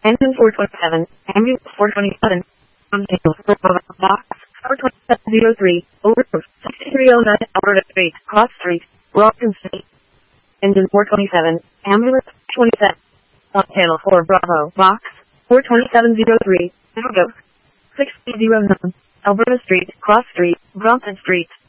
Engine 427, ambulance 427, box 42703, over 6309 Alberta Street, Cross Street, Rockton City. Engine 427, ambulance 27, on channel 4 Bravo, box 42703, Chicago, 6009, Alberta Street, Cross Street, Brompton Street.